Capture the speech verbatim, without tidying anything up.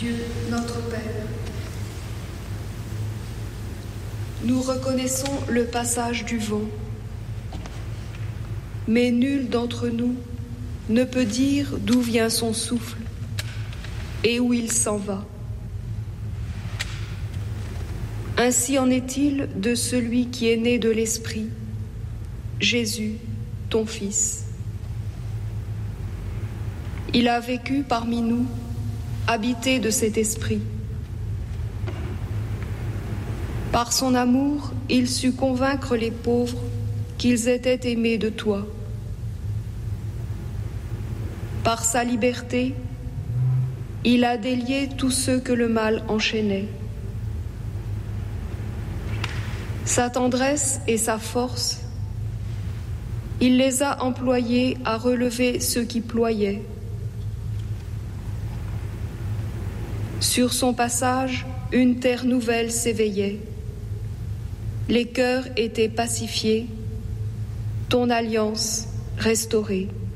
Dieu notre Père. Nous reconnaissons le passage du vent, mais nul d'entre nous ne peut dire d'où vient son souffle et où il s'en va. Ainsi en est-il de celui qui est né de l'Esprit, Jésus, ton Fils. Il a vécu parmi nous, habité de cet Esprit. Par son amour, il sut convaincre les pauvres qu'ils étaient aimés de toi. Par sa liberté, il a délié tous ceux que le mal enchaînait. Sa tendresse et sa force, il les a employés à relever ceux qui ployaient. Sur son passage, une terre nouvelle s'éveillait. Les cœurs étaient pacifiés, ton alliance restaurée.